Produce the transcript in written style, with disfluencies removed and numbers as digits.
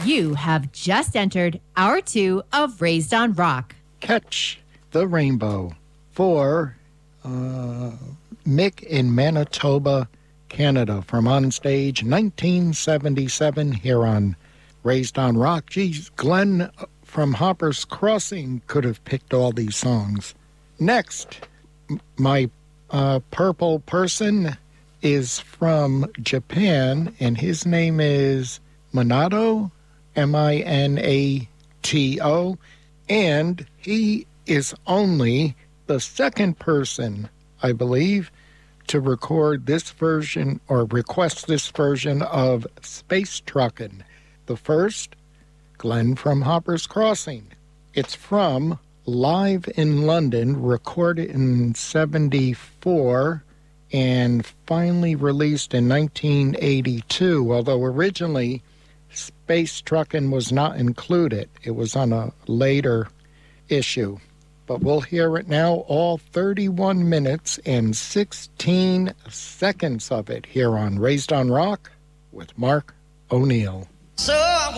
You have just entered Hour 2 of Raised on Rock. Catch the Rainbow for Mick in Manitoba, Canada, from On Stage 1977 here on Raised on Rock. Geez, Glenn from Hopper's Crossing could have picked all these songs. Next, my purple person is from Japan, and his name is Minato, Minato, and he is only the second person, I believe, to record this version or request this version of Space Truckin'. The first, Glenn from Hopper's Crossing. It's from Live in London, recorded in 1974 and finally released in 1982, although originally Space Truckin' was not included. It was on a later issue. But we'll hear it now, all 31 minutes and 16 seconds of it here on Raised on Rock with Mark O'Neill. So